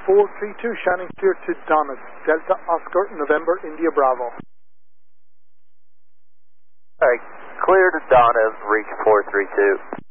432, shining clear to Donis, Delta Oscar, November, India Bravo. Alright, clear to Donis, reach 432.